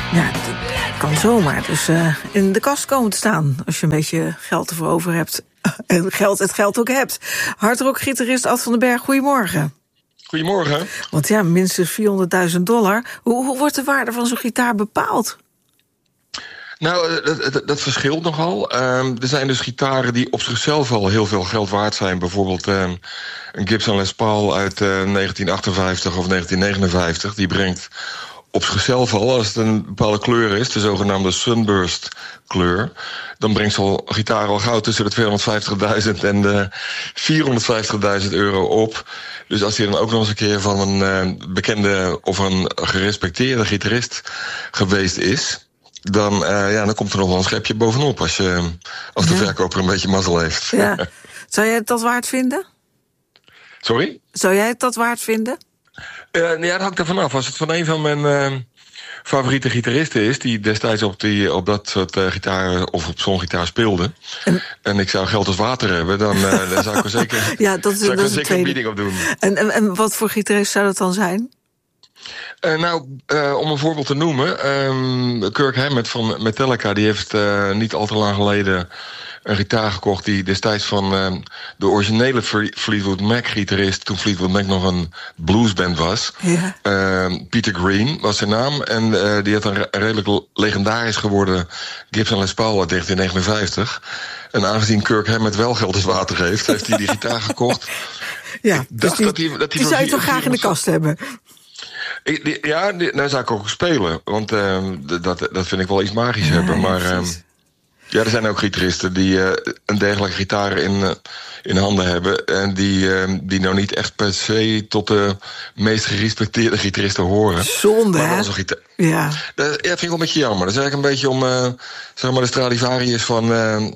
Ja, dat kan zomaar dus in de kast komen te staan als je een beetje geld ervoor over hebt. En het geld ook hebt. Hardrock-gitarist Ad van den Berg, goedemorgen. Goedemorgen. Want ja, minstens $400.000. Hoe wordt de waarde van zo'n gitaar bepaald? Nou, dat verschilt nogal. Er zijn dus gitaren die op zichzelf al heel veel geld waard zijn. Bijvoorbeeld een Gibson Les Paul uit 1958 of 1959. Die brengt op zichzelf al, als het een bepaalde kleur is, de zogenaamde sunburst kleur, dan brengt zo'n gitaar al gauw tussen de $250.000 en de €450.000 op. Dus als hij dan ook nog eens een keer van een bekende of een gerespecteerde gitarist geweest is, dan komt er nog wel een schepje bovenop als de verkoper een beetje mazzel heeft. Ja. Zou jij het dat waard vinden? Sorry? Zou jij het dat waard vinden? Dat hangt er vanaf. Als het van een van mijn favoriete gitaristen is, die destijds op dat soort gitaar of op zo'n gitaar speelde, en ik zou geld als water hebben, dan zou ik er zeker, zeker een bieding op doen. En wat voor gitarist zou dat dan zijn? Om een voorbeeld te noemen, Kirk Hammett van Metallica, die heeft niet al te lang geleden een gitaar gekocht die destijds van de originele Fleetwood Mac-gitarist, toen Fleetwood Mac nog een bluesband was. Ja. Peter Green was zijn naam. En die had een redelijk legendarisch geworden Gibson Les Paul uit 1959. En aangezien Kirk Hammett wel geld als water heeft hij die gitaar gekocht. Ja, dus die zou je toch graag in de kast hebben? Nou zou ik ook spelen. Want dat vind ik wel iets magisch hebben. Maar ja, er zijn ook gitaristen die een dergelijke gitaar in handen hebben. En die nou niet echt per se tot de meest gerespecteerde gitaristen horen. Zonde, hè? Ja. Dat vind ik wel een beetje jammer. Dat is eigenlijk een beetje om zeg maar de Stradivarius van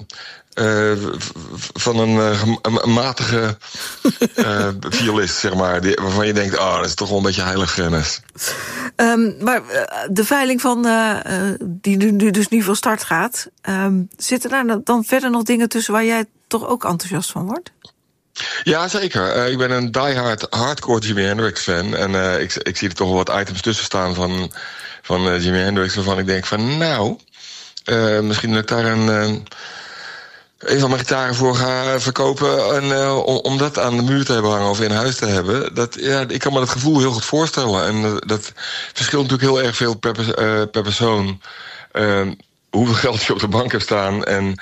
een matige violist, zeg maar. Waarvan je denkt, dat is toch wel een beetje heilig gennis. Maar de veiling van die nu dus niet van start gaat, zitten daar dan verder nog dingen tussen waar jij toch ook enthousiast van wordt? Ja, zeker. Ik ben een diehard hardcore Jimi Hendrix fan. En ik zie er toch wel wat items tussen staan van Jimi Hendrix, waarvan ik denk van misschien dat ik daar een van mijn gitaren voor ga verkopen en om dat aan de muur te hebben hangen of in huis te hebben. Ik kan me dat gevoel heel goed voorstellen. En dat verschilt natuurlijk heel erg veel per persoon. Hoeveel geld je op de bank hebt staan en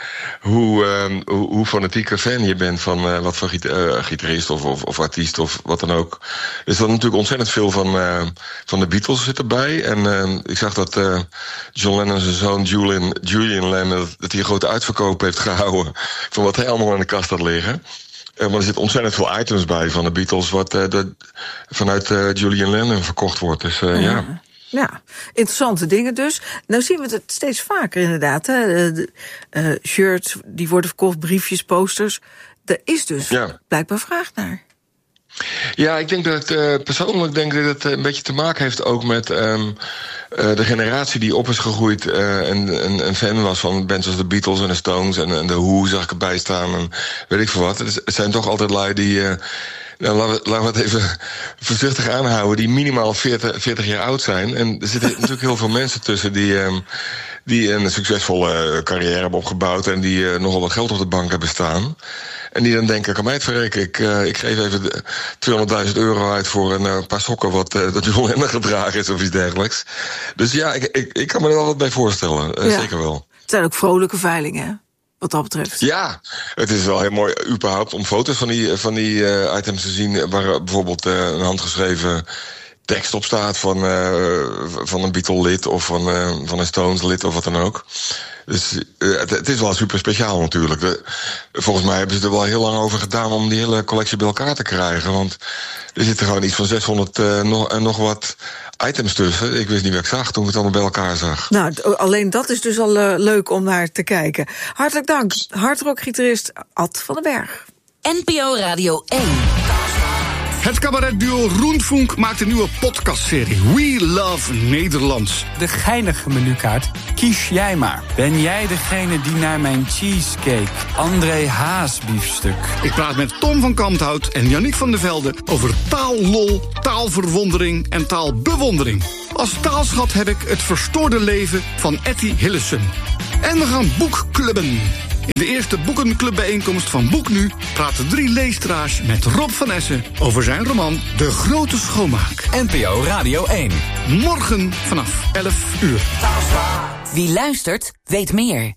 hoe fanatieke fan je bent van wat voor gitarist of artiest of wat dan ook. Dus er natuurlijk ontzettend veel van de Beatles zit erbij. En ik zag dat John Lennon zijn zoon Julian Lennon, dat hij een grote uitverkoop heeft gehouden van wat hij allemaal in de kast had liggen. Maar er zit ontzettend veel items bij van de Beatles wat vanuit Julian Lennon verkocht wordt. Dus ja. Ja, interessante dingen dus. Nou zien we het steeds vaker inderdaad. Hè? Shirts, die worden verkocht, briefjes, posters. Er is dus blijkbaar vraag naar. Ja, ik denk dat persoonlijk denk dat het een beetje te maken heeft ook met de generatie die op is gegroeid en een fan was van bands als de Beatles en de Stones en de Who zag ik erbij staan en weet ik veel wat. Het zijn toch altijd lui die laten we het even voorzichtig aanhouden, die minimaal 40 jaar oud zijn. En er zitten natuurlijk heel veel mensen tussen die een succesvolle carrière hebben opgebouwd en die nogal wat geld op de bank hebben staan. En die dan denken, kan mij het verrekken, ik geef even €200.000 uit voor een paar sokken wat dat John Lennon gedragen is of iets dergelijks. Dus ja, ik kan me er wel wat bij voorstellen, zeker wel. Het zijn ook vrolijke veilingen, hè? Wat dat betreft. Ja, het is wel heel mooi überhaupt om foto's van die items te zien waar bijvoorbeeld een handgeschreven tekst op staat van een Beatle-lid of van een Stones-lid of wat dan ook. Dus het is wel super speciaal natuurlijk. Volgens mij hebben ze er wel heel lang over gedaan om die hele collectie bij elkaar te krijgen. Want er zitten gewoon iets van 600 en nog wat items tussen. Ik wist niet wat ik zag toen ik het allemaal bij elkaar zag. Nou, alleen dat is dus al leuk om naar te kijken. Hartelijk dank, hardrock-gitarist Ad van den Berg. NPO Radio 1. Het cabaretduo Roentvonk maakt een nieuwe podcastserie. We Love Nederlands. De geinige menukaart kies jij maar. Ben jij degene die naar mijn cheesecake, André Haas biefstuk? Ik praat met Tom van Kamphout en Yannick van der Velde over taallol, taalverwondering en taalbewondering. Als taalschat heb ik Het Verstoorde Leven van Etty Hillesum. En we gaan boekclubben. In de eerste boekenclubbijeenkomst van Boek Nu praten 3 leestraars met Rob van Essen over zijn roman De Grote Schoonmaak. NPO Radio 1. Morgen vanaf 11 uur. Wie luistert, weet meer.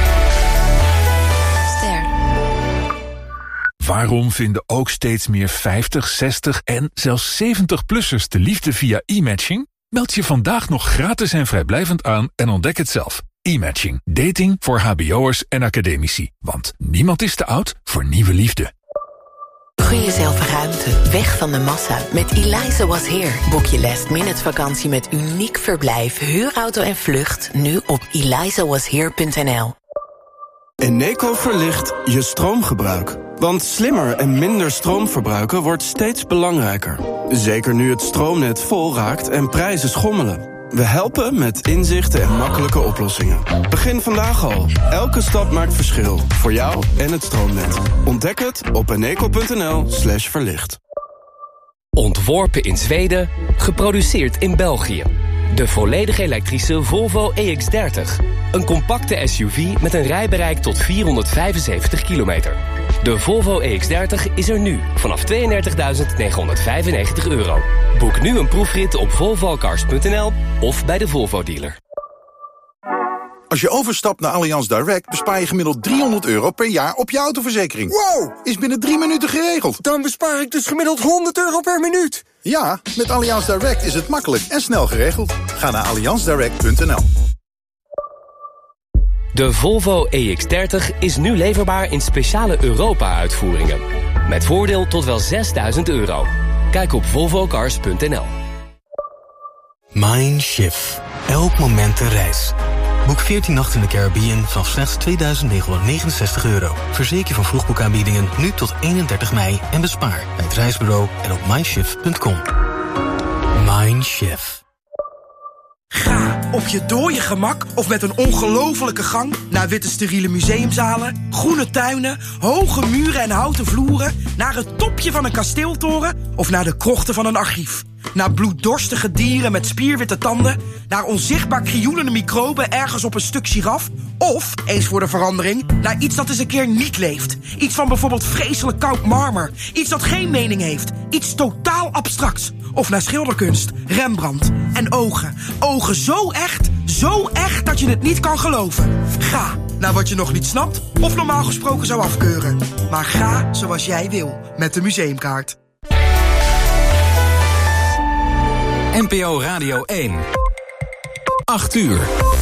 Ster. Waarom vinden ook steeds meer 50, 60 en zelfs 70-plussers de liefde via e-matching? Meld je vandaag nog gratis en vrijblijvend aan en ontdek het zelf. E-matching. Dating voor hbo'ers en academici. Want niemand is te oud voor nieuwe liefde. Gun jezelf ruimte, weg van de massa. Met Eliza Was Here boek je last-minute vakantie met uniek verblijf, huurauto en vlucht. Nu op elizawashere.nl. Eneco verlicht je stroomgebruik. Want slimmer en minder stroom verbruiken wordt steeds belangrijker. Zeker nu het stroomnet vol raakt en prijzen schommelen. We helpen met inzichten en makkelijke oplossingen. Begin vandaag al. Elke stap maakt verschil. Voor jou en het stroomnet. Ontdek het op eneco.nl/verlicht. Ontworpen in Zweden, geproduceerd in België. De volledig elektrische Volvo EX30. Een compacte SUV met een rijbereik tot 475 kilometer. De Volvo EX30 is er nu vanaf €32.995. Boek nu een proefrit op volvocars.nl of bij de Volvo-dealer. Als je overstapt naar Allianz Direct bespaar je gemiddeld €300 per jaar op je autoverzekering. Wow! Is binnen 3 minuten geregeld. Dan bespaar ik dus gemiddeld €100 per minuut. Ja, met Allianz Direct is het makkelijk en snel geregeld. Ga naar allianzdirect.nl. De Volvo EX30 is nu leverbaar in speciale Europa-uitvoeringen. Met voordeel tot wel €6.000. Kijk op volvocars.nl. Mindshift. Elk moment een reis. Boek 14 nachten in de Caribbean vanaf slechts €2.969. Verzeker je van vroegboekaanbiedingen nu tot 31 mei en bespaar bij het reisbureau en op mindshift.com. Mindshift. Ga op je dode gemak of met een ongelofelijke gang naar witte steriele museumzalen, groene tuinen, hoge muren en houten vloeren, naar het topje van een kasteeltoren of naar de krochten van een archief. Naar bloeddorstige dieren met spierwitte tanden, naar onzichtbaar krioelende microben ergens op een stuk giraf, of, eens voor de verandering, naar iets dat eens een keer niet leeft. Iets van bijvoorbeeld vreselijk koud marmer, iets dat geen mening heeft, iets totaal abstracts. Of naar schilderkunst, Rembrandt en ogen. Ogen zo echt dat je het niet kan geloven. Ga naar wat je nog niet snapt of normaal gesproken zou afkeuren. Maar ga zoals jij wil met de museumkaart. NPO Radio 1. 8 uur.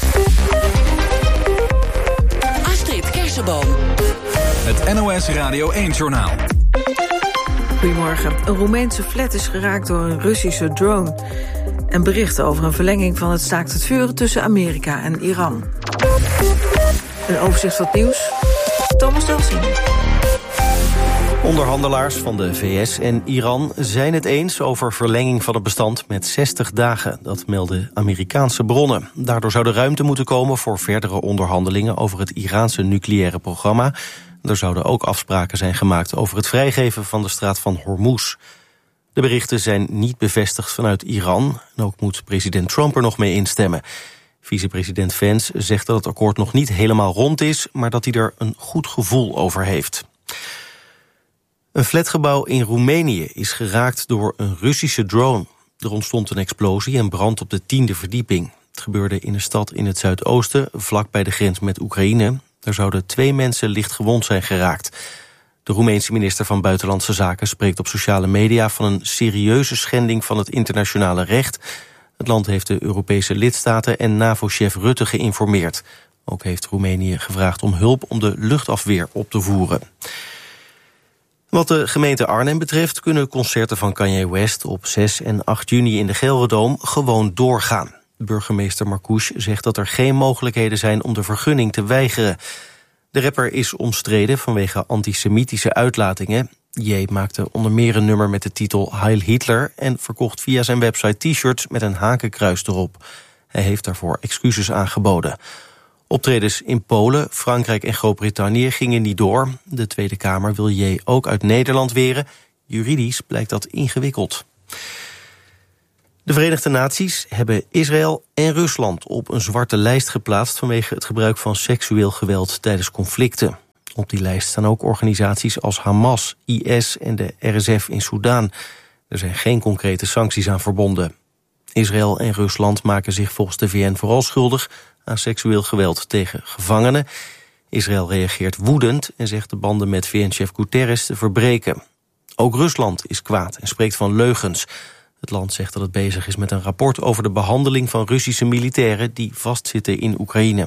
Astrid Kersenboom. Het NOS Radio 1-journaal. Goedemorgen. Een Roemeense flat is geraakt door een Russische drone. En berichten over een verlenging van het staakt het vuren tussen Amerika en Iran. Een overzicht van het nieuws. Thomas Delsing. Onderhandelaars van de VS en Iran zijn het eens over verlenging van het bestand met 60 dagen. Dat melden Amerikaanse bronnen. Daardoor zou er ruimte moeten komen voor verdere onderhandelingen over het Iraanse nucleaire programma. Er zouden ook afspraken zijn gemaakt over het vrijgeven van de straat van Hormuz. De berichten zijn niet bevestigd vanuit Iran. En ook moet president Trump er nog mee instemmen. Vicepresident Vance zegt dat het akkoord nog niet helemaal rond is, maar dat hij er een goed gevoel over heeft. Een flatgebouw in Roemenië is geraakt door een Russische drone. Er ontstond een explosie en brand op de 10e verdieping. Het gebeurde in een stad in het zuidoosten, vlak bij de grens met Oekraïne. Er zouden 2 mensen licht gewond zijn geraakt. De Roemeense minister van Buitenlandse Zaken spreekt op sociale media van een serieuze schending van het internationale recht. Het land heeft de Europese lidstaten en NAVO-chef Rutte geïnformeerd. Ook heeft Roemenië gevraagd om hulp om de luchtafweer op te voeren. Wat de gemeente Arnhem betreft kunnen concerten van Kanye West op 6 en 8 juni in de Gelredome gewoon doorgaan. Burgemeester Marcouch zegt dat er geen mogelijkheden zijn om de vergunning te weigeren. De rapper is omstreden vanwege antisemitische uitlatingen. J maakte onder meer een nummer met de titel Heil Hitler en verkocht via zijn website t-shirts met een hakenkruis erop. Hij heeft daarvoor excuses aangeboden. Optredens in Polen, Frankrijk en Groot-Brittannië gingen niet door. De Tweede Kamer wil J ook uit Nederland weren. Juridisch blijkt dat ingewikkeld. De Verenigde Naties hebben Israël en Rusland op een zwarte lijst geplaatst vanwege het gebruik van seksueel geweld tijdens conflicten. Op die lijst staan ook organisaties als Hamas, IS en de RSF in Soedan. Er zijn geen concrete sancties aan verbonden. Israël en Rusland maken zich volgens de VN vooral schuldig aan seksueel geweld tegen gevangenen. Israël reageert woedend en zegt de banden met VN-chef Guterres te verbreken. Ook Rusland is kwaad en spreekt van leugens. Het land zegt dat het bezig is met een rapport over de behandeling van Russische militairen die vastzitten in Oekraïne.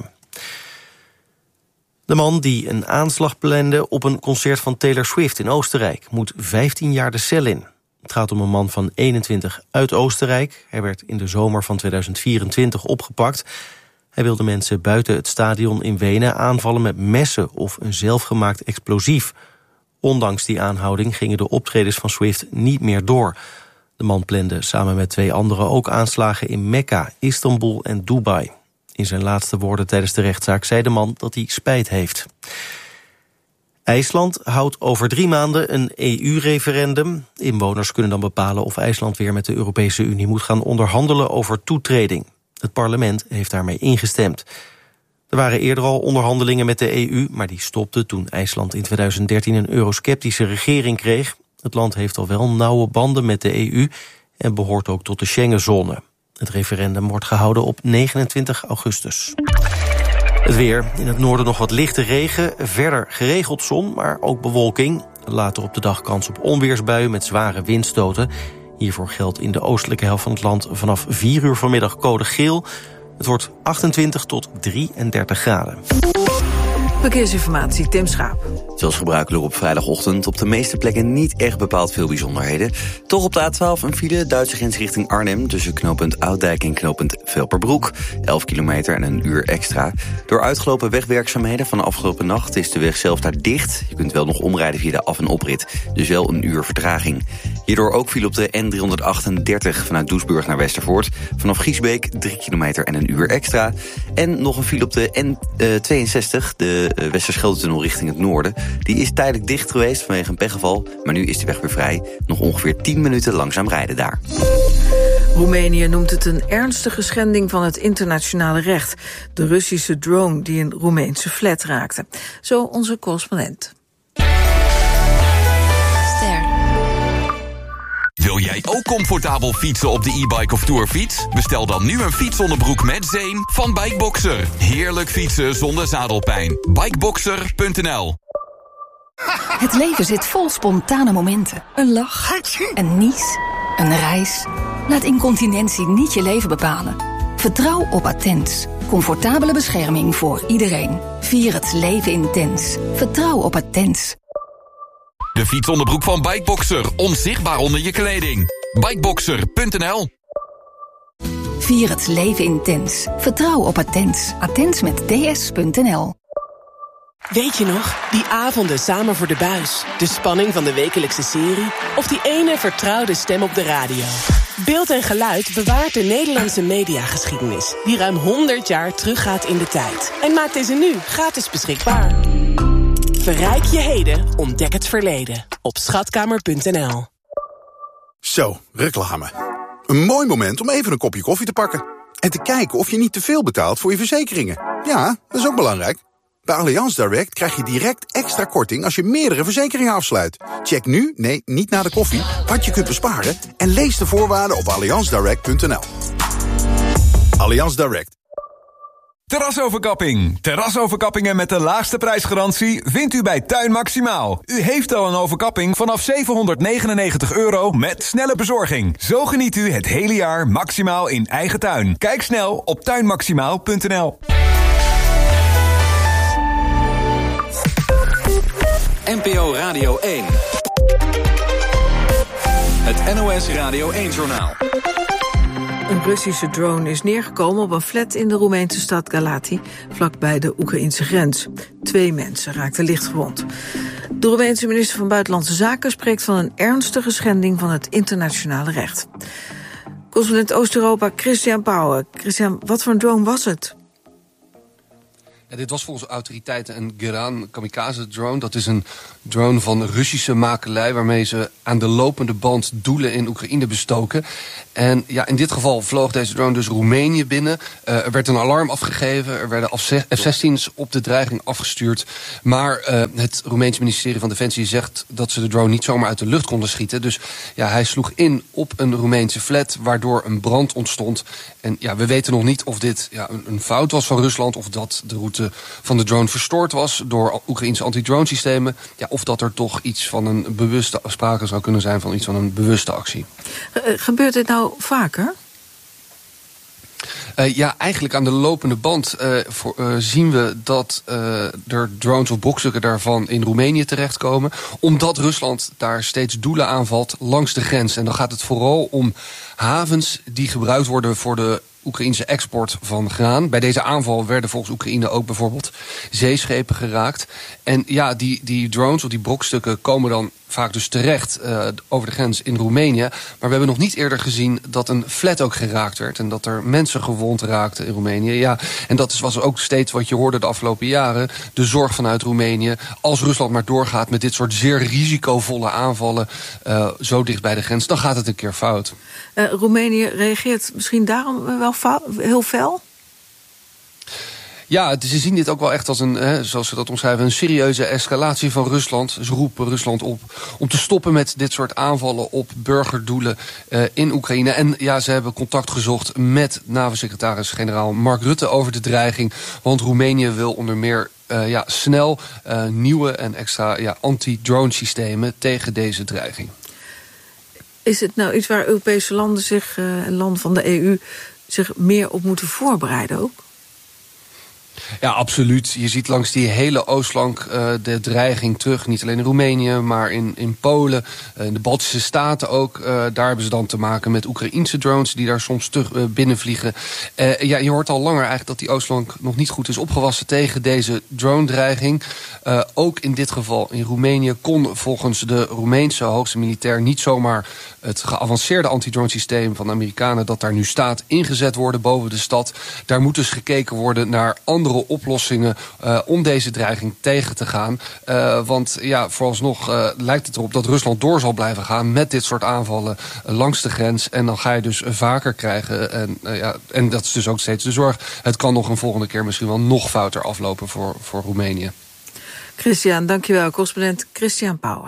De man die een aanslag plande op een concert van Taylor Swift in Oostenrijk moet 15 jaar de cel in. Het gaat om een man van 21 uit Oostenrijk. Hij werd in de zomer van 2024 opgepakt. Hij wilde mensen buiten het stadion in Wenen aanvallen met messen of een zelfgemaakt explosief. Ondanks die aanhouding gingen de optredens van Swift niet meer door. De man plande samen met 2 anderen ook aanslagen in Mekka, Istanbul en Dubai. In zijn laatste woorden tijdens de rechtszaak zei de man dat hij spijt heeft. IJsland houdt over 3 maanden een EU-referendum. Inwoners kunnen dan bepalen of IJsland weer met de Europese Unie moet gaan onderhandelen over toetreding. Het parlement heeft daarmee ingestemd. Er waren eerder al onderhandelingen met de EU, maar die stopten toen IJsland in 2013 een eurosceptische regering kreeg. Het land heeft al wel nauwe banden met de EU en behoort ook tot de Schengenzone. Het referendum wordt gehouden op 29 augustus. Het weer. In het noorden nog wat lichte regen. Verder geregeld zon, maar ook bewolking. Later op de dag kans op onweersbuien met zware windstoten. Hiervoor geldt in de oostelijke helft van het land vanaf 4 uur vanmiddag code geel. Het wordt 28 tot 33 graden. Verkeersinformatie, Tim Schaap. Zoals gebruikelijk op vrijdagochtend op de meeste plekken niet echt bepaald veel bijzonderheden. Toch op de A12 een file, Duitse grens richting Arnhem, tussen knooppunt Ouddijk en knooppunt Velperbroek. 11 kilometer en een uur extra. Door uitgelopen wegwerkzaamheden van de afgelopen nacht is de weg zelf daar dicht. Je kunt wel nog omrijden via de af- en oprit, dus wel een uur vertraging. Hierdoor ook file op de N338 vanuit Doesburg naar Westervoort. Vanaf Giesbeek 3 kilometer en een uur extra. En nog een file op de N62, de Westerschelde-tunnel richting het noorden. Die is tijdelijk dicht geweest vanwege een pechgeval, maar nu is de weg weer vrij. Nog ongeveer 10 minuten langzaam rijden daar. Roemenië noemt het een ernstige schending van het internationale recht. De Russische drone die een Roemeense flat raakte. Zo onze correspondent. Wil jij ook comfortabel fietsen op de e-bike of tourfiets? Bestel dan nu een fietsonderbroek met zeem van Bikeboxer. Heerlijk fietsen zonder zadelpijn. Bikeboxer.nl. Het leven zit vol spontane momenten. Een lach, een nies, een reis. Laat incontinentie niet je leven bepalen. Vertrouw op Attens. Comfortabele bescherming voor iedereen. Vier het leven intens. Vertrouw op Attens. De fietsonderbroek van Bikeboxer. Onzichtbaar onder je kleding. Bikeboxer.nl. Vier het leven intens. Vertrouw op Attens. Attens met ds.nl. Weet je nog, die avonden samen voor de buis, de spanning van de wekelijkse serie of die ene vertrouwde stem op de radio. Beeld en geluid bewaart de Nederlandse mediageschiedenis, die ruim 100 jaar teruggaat in de tijd. En maakt deze nu gratis beschikbaar. Verrijk je heden, ontdek het verleden op schatkamer.nl. Zo, reclame. Een mooi moment om even een kopje koffie te pakken. En te kijken of je niet te veel betaalt voor je verzekeringen. Ja, dat is ook belangrijk. Bij Allianz Direct krijg je direct extra korting als je meerdere verzekeringen afsluit. Check nu, nee, niet na de koffie, wat je kunt besparen en lees de voorwaarden op allianzdirect.nl. Allianz Direct. Terrasoverkapping. Terrasoverkappingen met de laagste prijsgarantie vindt u bij Tuin Maximaal. U heeft al een overkapping vanaf €799 met snelle bezorging. Zo geniet u het hele jaar maximaal in eigen tuin. Kijk snel op tuinmaximaal.nl. NPO Radio 1. Het NOS Radio 1-journaal. Een Russische drone is neergekomen op een flat in de Roemeense stad Galați, vlakbij de Oekraïnse grens. 2 mensen raakten lichtgewond. De Roemeense minister van Buitenlandse Zaken spreekt van een ernstige schending van het internationale recht. Correspondent Oost-Europa Christian Pauwen. Christian, wat voor een drone was het? Ja, dit was volgens autoriteiten een Geran kamikaze-drone. Dat is een drone van Russische makelij waarmee ze aan de lopende band doelen in Oekraïne bestoken. En ja, in dit geval vloog deze drone dus Roemenië binnen. Er werd een alarm afgegeven. Er werden F-16's op de dreiging afgestuurd. Maar het Roemeense ministerie van Defensie zegt dat ze de drone niet zomaar uit de lucht konden schieten. Dus ja, hij sloeg in op een Roemeense flat, waardoor een brand ontstond. En ja, we weten nog niet of dit een fout was van Rusland, of dat de route van de drone verstoord was door Oekraïnse anti-drone systemen. Ja, of dat er toch iets van een bewuste sprake zou kunnen zijn van iets van een bewuste actie. Gebeurt dit nou vaker? Ja, eigenlijk aan de lopende band zien we dat er drones of brokstukken daarvan in Roemenië terechtkomen, omdat Rusland daar steeds doelen aanvalt langs de grens. En dan gaat het vooral om havens die gebruikt worden voor de Oekraïnse export van graan. Bij deze aanval werden volgens Oekraïne ook bijvoorbeeld zeeschepen geraakt. En ja, die drones of die brokstukken komen dan vaak dus terecht over de grens in Roemenië. Maar we hebben nog niet eerder gezien dat een flat ook geraakt werd en dat er mensen gewond raakten in Roemenië. Ja, en dat was ook steeds wat je hoorde de afgelopen jaren. De zorg vanuit Roemenië. Als Rusland maar doorgaat met dit soort zeer risicovolle aanvallen zo dicht bij de grens, dan gaat het een keer fout. Roemenië reageert misschien daarom wel heel fel? Ja, ze zien dit ook wel echt als een, zoals ze dat omschrijven, een serieuze escalatie van Rusland. Ze roepen Rusland op om te stoppen met dit soort aanvallen op burgerdoelen in Oekraïne. En ja, ze hebben contact gezocht met NAVO-secretaris-generaal Mark Rutte over de dreiging. Want Roemenië wil onder meer snel nieuwe en extra anti-drone systemen tegen deze dreiging. Is het nou iets waar Europese landen landen van de EU zich meer op moeten voorbereiden ook? Ja, absoluut. Je ziet langs die hele oostflank de dreiging terug. Niet alleen in Roemenië, maar in Polen, in de Baltische Staten ook. Daar hebben ze dan te maken met Oekraïense drones die daar soms binnenvliegen. Je hoort al langer eigenlijk dat die oostflank nog niet goed is opgewassen tegen deze drone-dreiging. Ook in dit geval in Roemenië kon volgens de Roemeense hoogste militair niet zomaar het geavanceerde anti-drone systeem van de Amerikanen dat daar nu staat ingezet worden boven de stad. Daar moet dus gekeken worden naar andere oplossingen om deze dreiging tegen te gaan. Want ja, vooralsnog lijkt het erop dat Rusland door zal blijven gaan met dit soort aanvallen langs de grens. En dan ga je dus vaker krijgen. En dat is dus ook steeds de zorg. Het kan nog een volgende keer misschien wel nog fouter aflopen voor Roemenië. Christian, dankjewel. Correspondent Christian Pauwen.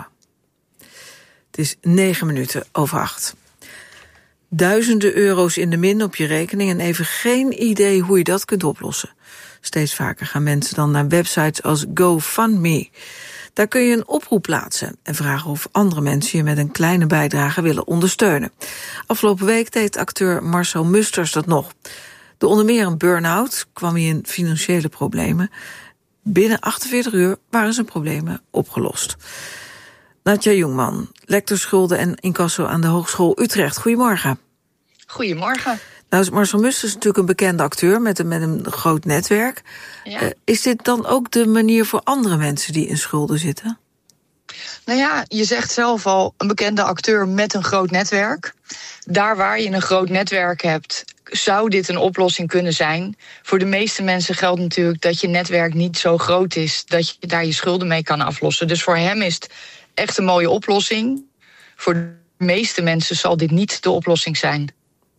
Het is 7:09. Duizenden euro's in de min op je rekening en even geen idee hoe je dat kunt oplossen. Steeds vaker gaan mensen dan naar websites als GoFundMe. Daar kun je een oproep plaatsen en vragen of andere mensen je met een kleine bijdrage willen ondersteunen. Afgelopen week deed acteur Marcel Musters dat nog. Door onder meer een burn-out kwam hij in financiële problemen. Binnen 48 uur waren zijn problemen opgelost. Nadja Jongman, lector schulden en incasso aan de Hogeschool Utrecht. Goedemorgen. Goedemorgen. Nou is Marcel Musters natuurlijk een bekende acteur met een groot netwerk. Ja. Is dit dan ook de manier voor andere mensen die in schulden zitten? Nou ja, je zegt zelf al, een bekende acteur met een groot netwerk. Daar waar je een groot netwerk hebt, zou dit een oplossing kunnen zijn. Voor de meeste mensen geldt natuurlijk dat je netwerk niet zo groot is dat je daar je schulden mee kan aflossen. Dus voor hem is het echt een mooie oplossing. Voor de meeste mensen zal dit niet de oplossing zijn.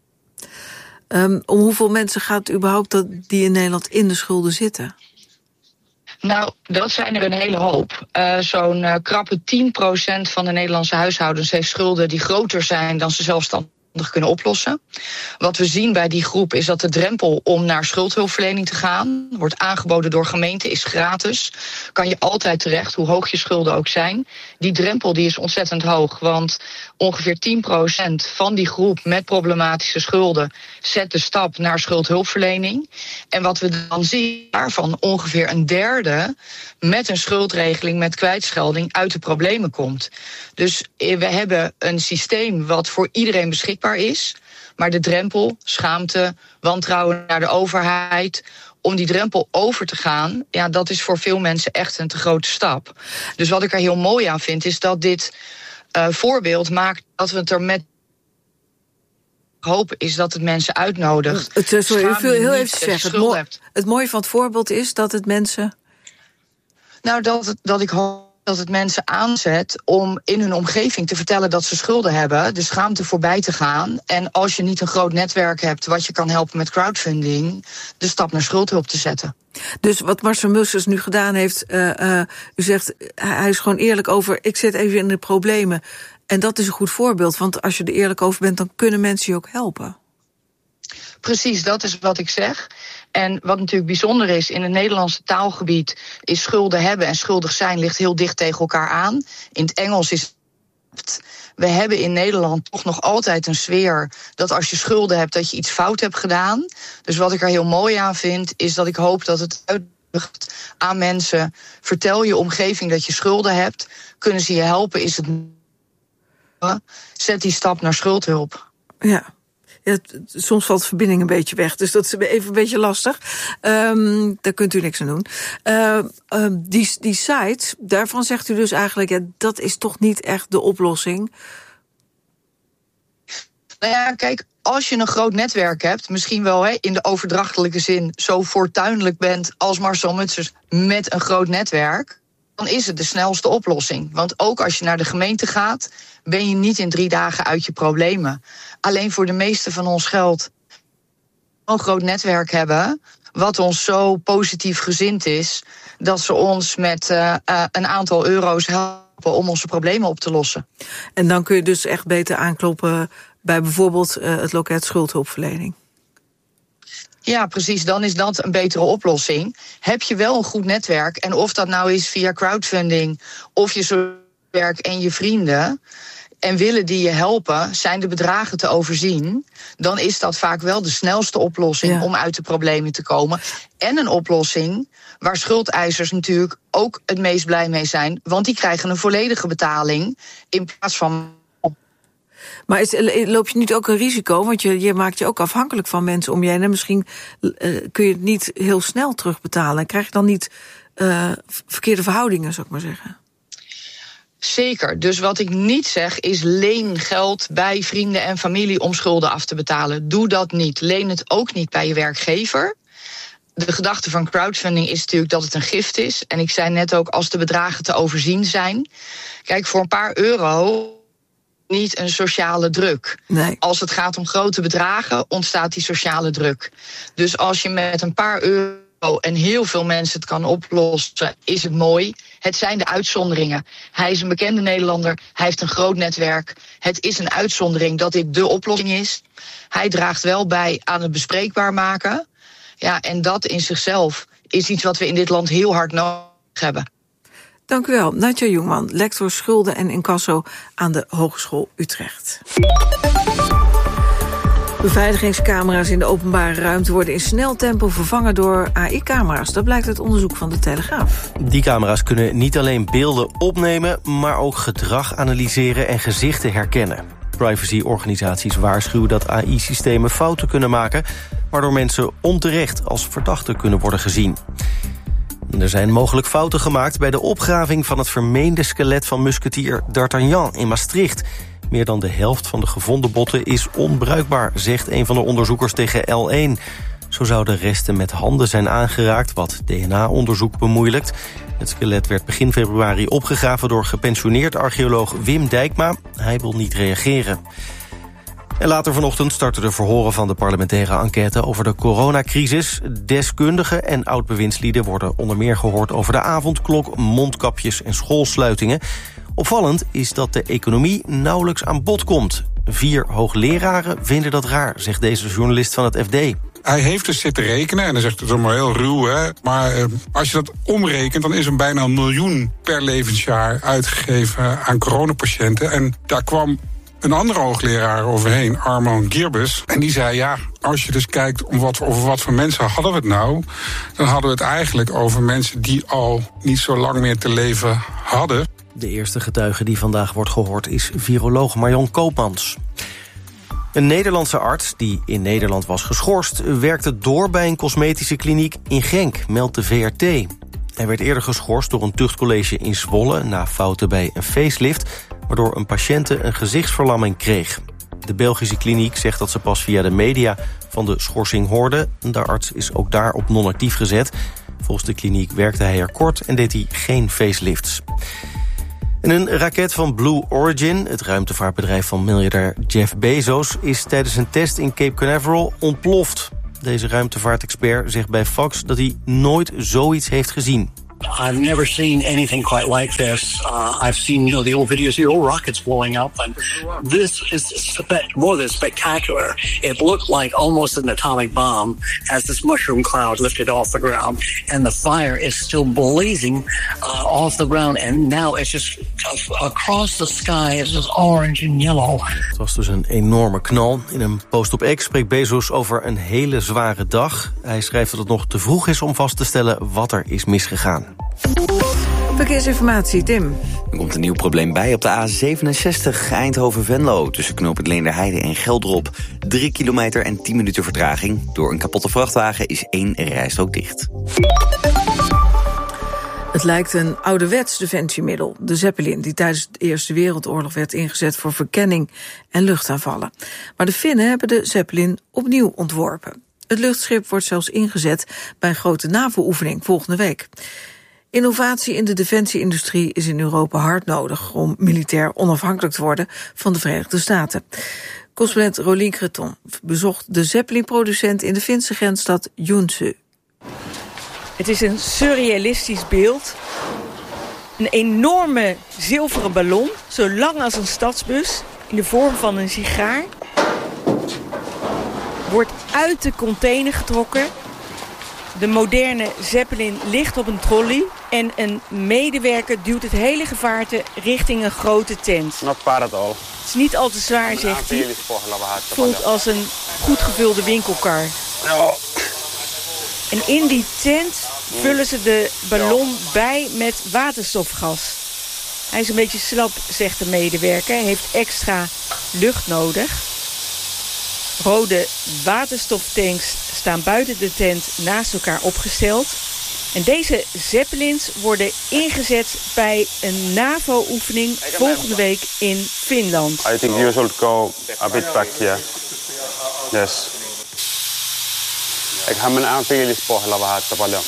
Om hoeveel mensen gaat het überhaupt die in Nederland in de schulden zitten? Nou, dat zijn er een hele hoop. Zo'n krappe 10% van de Nederlandse huishoudens heeft schulden die groter zijn dan ze zelfstandig kunnen oplossen. Wat we zien bij die groep is dat de drempel om naar schuldhulpverlening te gaan, wordt aangeboden door gemeenten, is gratis. Kan je altijd terecht, hoe hoog je schulden ook zijn. Die drempel die is ontzettend hoog, want ongeveer 10% van die groep met problematische schulden zet de stap naar schuldhulpverlening. En wat we dan zien, daarvan ongeveer een derde met een schuldregeling met kwijtschelding uit de problemen komt. Dus we hebben een systeem wat voor iedereen beschikbaar is, maar de drempel, schaamte, wantrouwen naar de overheid, om die drempel over te gaan, ja, dat is voor veel mensen echt een te grote stap. Dus wat ik er heel mooi aan vind, is dat dit voorbeeld maakt dat we het er met hopen is dat het mensen uitnodigt. Sorry, ik wil heel even zeggen. Het mooie van het voorbeeld is dat het mensen... Nou, dat ik hoop dat het mensen aanzet om in hun omgeving te vertellen dat ze schulden hebben, de schaamte voorbij te gaan. En als je niet een groot netwerk hebt wat je kan helpen met crowdfunding, de stap naar schuldhulp te zetten. Dus wat Marcel Mussers nu gedaan heeft, u zegt, hij is gewoon eerlijk over, ik zit even in de problemen. En dat is een goed voorbeeld, want als je er eerlijk over bent, dan kunnen mensen je ook helpen. Precies, dat is wat ik zeg. En wat natuurlijk bijzonder is, in het Nederlandse taalgebied is schulden hebben en schuldig zijn ligt heel dicht tegen elkaar aan. In het Engels is het... We hebben in Nederland toch nog altijd een sfeer dat als je schulden hebt, dat je iets fout hebt gedaan. Dus wat ik er heel mooi aan vind, is dat ik hoop dat het uitnodigt aan mensen. Vertel je omgeving dat je schulden hebt. Kunnen ze je helpen? Is het... Zet die stap naar schuldhulp. Ja. Ja, soms valt de verbinding een beetje weg, dus dat is even een beetje lastig. Daar kunt u niks aan doen. Die site, daarvan zegt u dus eigenlijk, ja, dat is toch niet echt de oplossing? Nou ja, kijk, als je een groot netwerk hebt, misschien wel in de overdrachtelijke zin zo fortuinlijk bent als Marcel Mussers met een groot netwerk, dan is het de snelste oplossing. Want ook als je naar de gemeente gaat, ben je niet in 3 dagen uit je problemen. Alleen voor de meeste van ons geldt een groot netwerk hebben, wat ons zo positief gezind is, dat ze ons met een aantal euro's helpen om onze problemen op te lossen. En dan kun je dus echt beter aankloppen bij bijvoorbeeld het loket schuldhulpverlening. Ja, precies. Dan is dat een betere oplossing. Heb je wel een goed netwerk, en of dat nou is via crowdfunding of je werk en je vrienden, en willen die je helpen, zijn de bedragen te overzien, dan is dat vaak wel de snelste oplossing om uit de problemen te komen. En een oplossing waar schuldeisers natuurlijk ook het meest blij mee zijn, want die krijgen een volledige betaling in plaats van... Maar loop je niet ook een risico? Want je maakt je ook afhankelijk van mensen om je heen. En misschien kun je het niet heel snel terugbetalen. Krijg je dan niet verkeerde verhoudingen, zou ik maar zeggen? Zeker. Dus wat ik niet zeg is leen geld bij vrienden en familie om schulden af te betalen. Doe dat niet. Leen het ook niet bij je werkgever. De gedachte van crowdfunding is natuurlijk dat het een gift is. En ik zei net ook, als de bedragen te overzien zijn. Kijk, voor een paar euro niet een sociale druk. Nee. Als het gaat om grote bedragen, ontstaat die sociale druk. Dus als je met een paar euro en heel veel mensen het kan oplossen, is het mooi. Het zijn de uitzonderingen. Hij is een bekende Nederlander, hij heeft een groot netwerk. Het is een uitzondering dat dit de oplossing is. Hij draagt wel bij aan het bespreekbaar maken. Ja, en dat in zichzelf is iets wat we in dit land heel hard nodig hebben. Dank u wel, Nadja Jongman, lector schulden en incasso aan de Hogeschool Utrecht. Beveiligingscamera's in de openbare ruimte worden in snel tempo vervangen door AI-camera's. Dat blijkt uit onderzoek van de Telegraaf. Die camera's kunnen niet alleen beelden opnemen, maar ook gedrag analyseren en gezichten herkennen. Privacyorganisaties waarschuwen dat AI-systemen fouten kunnen maken, waardoor mensen onterecht als verdachten kunnen worden gezien. Er zijn mogelijk fouten gemaakt bij de opgraving van het vermeende skelet van musketier D'Artagnan in Maastricht. Meer dan de helft van de gevonden botten is onbruikbaar, zegt een van de onderzoekers tegen L1. Zo zouden resten met handen zijn aangeraakt, wat DNA-onderzoek bemoeilijkt. Het skelet werd begin februari opgegraven door gepensioneerd archeoloog Wim Dijkma. Hij wil niet reageren. En later vanochtend starten de verhoren van de parlementaire enquête over de coronacrisis. Deskundigen en oud-bewindslieden worden onder meer gehoord over de avondklok, mondkapjes en schoolsluitingen. Opvallend is dat de economie nauwelijks aan bod komt. 4 hoogleraren vinden dat raar, zegt deze journalist van het FD. Hij heeft dus zitten rekenen, en dan zegt het allemaal heel ruw, hè. Maar als je dat omrekent, dan is er bijna 1 miljoen per levensjaar uitgegeven aan coronapatiënten. En daar kwam een andere hoogleraar overheen, Armand Gierbus. En die zei, ja, als je dus kijkt over wat voor mensen hadden we het nou, dan hadden we het eigenlijk over mensen die al niet zo lang meer te leven hadden. De eerste getuige die vandaag wordt gehoord is viroloog Marion Koopmans. Een Nederlandse arts die in Nederland was geschorst werkte door bij een cosmetische kliniek in Genk, meldt de VRT. Hij werd eerder geschorst door een tuchtcollege in Zwolle na fouten bij een facelift, waardoor een patiënte een gezichtsverlamming kreeg. De Belgische kliniek zegt dat ze pas via de media van de schorsing hoorde. De arts is ook daar op non-actief gezet. Volgens de kliniek werkte hij er kort en deed hij geen facelifts. En een raket van Blue Origin, het ruimtevaartbedrijf van miljardair Jeff Bezos, is tijdens een test in Cape Canaveral ontploft. Deze ruimtevaartexpert zegt bij Fox dat hij nooit zoiets heeft gezien. I've never seen anything quite like this. I've seen, the old videos, the old rockets blowing up, and this is more than spectacular. It looked like almost an atomic bomb as this mushroom cloud lifted off the ground, and the fire is still blazing off the ground, and now it's just across the sky. It's just orange and yellow. Het was dus een enorme knal. In een post op X spreekt Bezos over een hele zware dag. Hij schrijft dat het nog te vroeg is om vast te stellen wat er is misgegaan. Verkeersinformatie, Tim. Er komt een nieuw probleem bij op de A67 Eindhoven-Venlo. Tussen knooppunt Leenderheide en Geldrop. 3 kilometer en 10 minuten vertraging. Door een kapotte vrachtwagen is 1 rijstrook dicht. Het lijkt een ouderwets defensiemiddel, de Zeppelin, die tijdens de Eerste Wereldoorlog werd ingezet voor verkenning en luchtaanvallen. Maar de Finnen hebben de Zeppelin opnieuw ontworpen. Het luchtschip wordt zelfs ingezet bij een grote NAVO-oefening volgende week. Innovatie in de defensieindustrie is in Europa hard nodig om militair onafhankelijk te worden van de Verenigde Staten. Correspondent Rolien Creton bezocht de Zeppelin-producent in de Finse grensstad Joensuu. Het is een surrealistisch beeld. Een enorme zilveren ballon, zo lang als een stadsbus, in de vorm van een sigaar, wordt uit de container getrokken. De moderne Zeppelin ligt op een trolley en een medewerker duwt het hele gevaarte richting een grote tent. Not bad at all. Het is niet al te zwaar, zegt hij. Het voelt als een goed gevulde winkelkar. En in die tent vullen ze de ballon bij met waterstofgas. Hij is een beetje slap, zegt de medewerker. Hij heeft extra lucht nodig. Rode waterstoftanks staan buiten de tent naast elkaar opgesteld. En deze Zeppelins worden ingezet bij een NAVO-oefening volgende week in Finland. I think you should go a bit back here. Yes. Ik ga mijn aanvliegenspohjalla vähän paljon.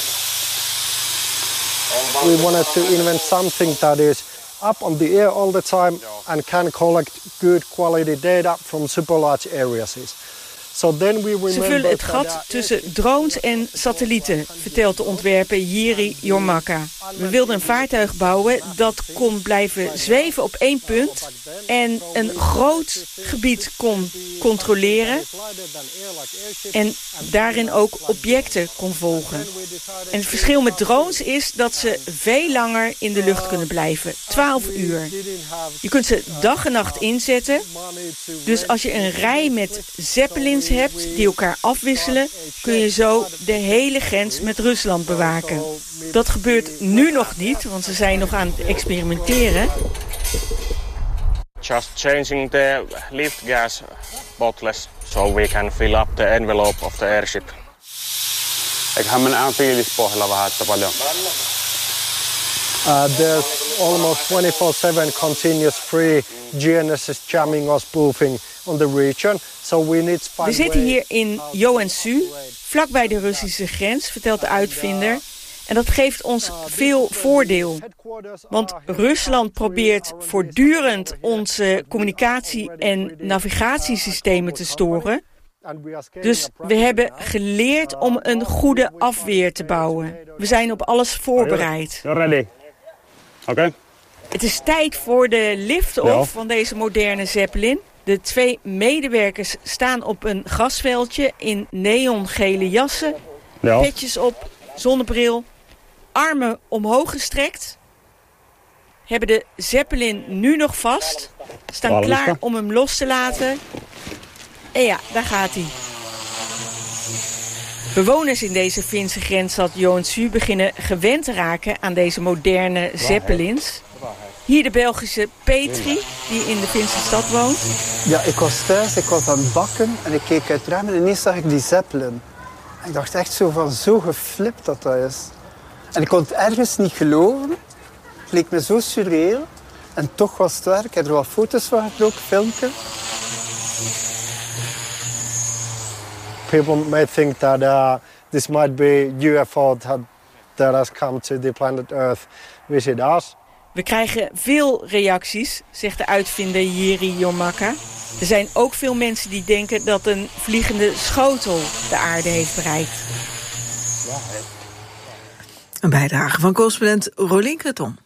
We wanted to invent something that is up on the air all the time and can collect good quality data from super large areas. Ze vullen het gat tussen drones en satellieten, vertelt de ontwerper Jiri Jormaka. We wilden een vaartuig bouwen dat kon blijven zweven op één punt en een groot gebied kon controleren en daarin ook objecten kon volgen. En het verschil met drones is dat ze veel langer in de lucht kunnen blijven, 12 uur. Je kunt ze dag en nacht inzetten, dus als je een rij met Zeppelins hebt die elkaar afwisselen, kun je zo de hele grens met Rusland bewaken. Dat gebeurt nu nog niet, want ze zijn nog aan het experimenteren. Just changing the lift gas bottles so we can fill up the envelope of the airship. Ik ga mijn aanvliegenspohjalla vähän paljon. There's almost 24/7 continuous free GNSS jamming or spoofing on the region. So we need to find. We zitten hier in Joensuu, vlakbij de Russische grens, vertelt de uitvinder. En dat geeft ons veel voordeel. Want Rusland probeert voortdurend onze communicatie- en navigatiesystemen te storen. Dus we hebben geleerd om een goede afweer te bouwen. We zijn op alles voorbereid. Ready. Oké. Het is tijd voor de lift-off van deze moderne Zeppelin. De 2 medewerkers staan op een grasveldje in neongele jassen. Petjes op, zonnebril, armen omhoog gestrekt. Hebben de Zeppelin nu nog vast. Staan klaar om hem los te laten. En ja, daar gaat hij. Bewoners in deze Finse grensstad Joensuu beginnen gewend te raken aan deze moderne Zeppelins. Hier de Belgische Petri, die in de Finse stad woont. Ja, ik was thuis, ik was aan het bakken en ik keek uit het raam en ineens zag ik die Zeppelin. En ik dacht echt zo geflipt dat is. En ik kon het ergens niet geloven. Het leek me zo surreëel. En toch was het waar. Ik heb er wel foto's van getrokken, filmpjes. People may think that this might be UFO that has come to the planet Earth visit us. We krijgen veel reacties, zegt de uitvinder Jiri Jormaka. Er zijn ook veel mensen die denken dat een vliegende schotel de aarde heeft bereikt. Een bijdrage van correspondent Rolien Creton.